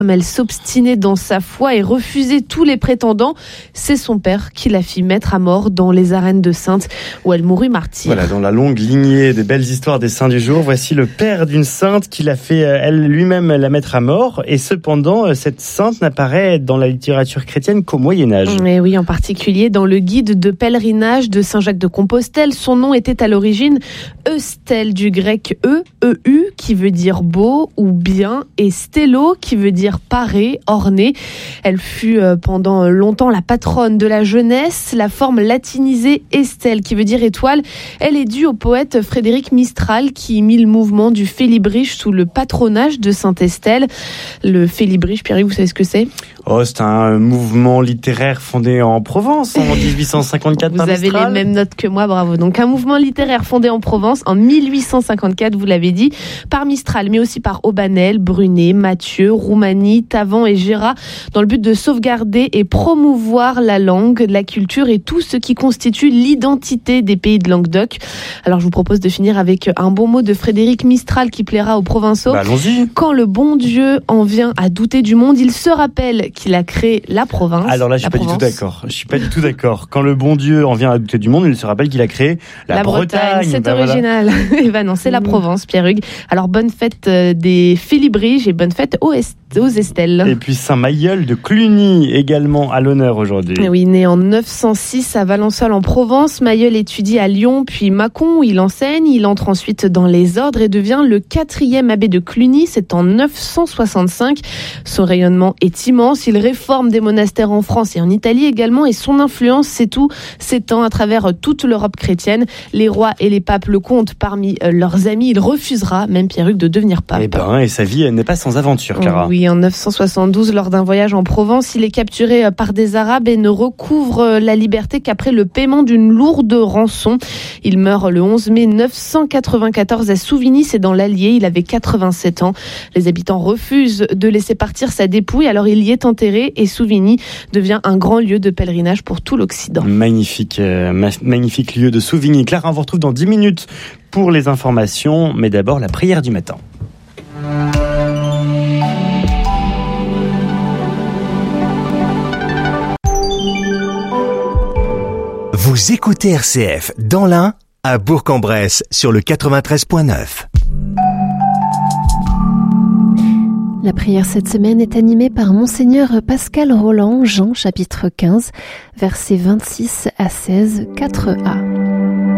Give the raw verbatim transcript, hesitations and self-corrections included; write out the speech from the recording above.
Elle s'obstinait dans sa foi et refusait tous les prétendants. C'est son père qui la fit mettre à mort dans les arènes de Saintes, où elle mourut martyre. Voilà, dans la longue lignée des belles histoires des saints du jour, voici le père d'une sainte qui l'a fait elle lui-même la mettre à mort. Et cependant, cette sainte n'apparaît dans la littérature chrétienne qu'au Moyen-Âge. Et oui, en particulier dans le guide de pèlerinage de Saint-Jacques-de-Compostelle. Son nom était à l'origine Eustelle, du grec E, E-U, qui veut dire beau ou bien, et stello, qui veut dire parée, ornée. Elle fut pendant longtemps la patronne de la jeunesse. La forme latinisée Estelle, qui veut dire étoile, elle est due au poète Frédéric Mistral qui mit le mouvement du Félibrige sous le patronage de Sainte Estelle. Le Félibrige, Pierre, vous savez ce que c'est ? Oh, c'est un mouvement littéraire fondé en Provence en dix-huit cent cinquante-quatre par Mistral. Vous avez les mêmes notes que moi, bravo. Donc un mouvement littéraire fondé en Provence en mille huit cent cinquante-quatre, vous l'avez dit, par Mistral, mais aussi par Aubanel, Brunet, Mathieu, Roumanie, Tavan et Gérat, dans le but de sauvegarder et promouvoir la langue, la culture et tout ce qui constitue l'identité des pays de Languedoc. Alors je vous propose de finir avec un bon mot de Frédéric Mistral qui plaira aux Provençaux. Bah, allons-y. Quand le bon Dieu en vient à douter du monde, il se rappelle qu'il a créé la province. Alors là, je suis pas Provence. du tout d'accord. Je suis pas du tout d'accord. Quand le bon Dieu en vient à douter du monde, il se rappelle qu'il a créé la, la Bretagne. Bretagne. C'est bah original. Voilà. Et ben non, c'est la Provence, Pierre-Hugues. Alors bonne fête des Félibriges et bonne fête aux, Est- aux Estelles. Et puis Saint Mailleul de Cluny également à l'honneur aujourd'hui. Et oui, né en neuf cent six à Valençol en Provence, Mailleul étudie à Lyon puis Mâcon où il enseigne. Il entre ensuite dans les ordres et devient le quatrième abbé de Cluny. C'est en neuf cent soixante-cinq. Son rayonnement est immense. Il réforme des monastères en France et en Italie également. Et son influence, c'est tout, s'étend à travers toute l'Europe chrétienne. Les rois et les papes le comptent parmi leurs amis. Il refusera, même Pierre-Hugues, de devenir pape. Et ben, et sa vie n'est pas sans aventure, Clara. Oui, en neuf cent soixante-douze, lors d'un voyage en Provence, il est capturé par des Arabes et ne recouvre la liberté qu'après le paiement d'une lourde rançon. Il meurt le onze mai neuf cent quatre-vingt-quatorze à Souvigny, c'est dans l'Allier. Il avait quatre-vingt-sept ans. Les habitants refusent de laisser partir sa dépouille, alors il y est enterré et Souvigny devient un grand lieu de pèlerinage pour tout l'Occident. Magnifique, euh, ma- magnifique lieu de Souvigny. Clara, on vous retrouve dans dix minutes pour les informations, mais d'abord la prière du matin. Vous écoutez R C F dans l'Ain, à Bourg-en-Bresse, sur le quatre-vingt-treize point neuf. La prière cette semaine est animée par Monseigneur Pascal Roland, Jean chapitre quinze, versets vingt-six à seize, quatre a.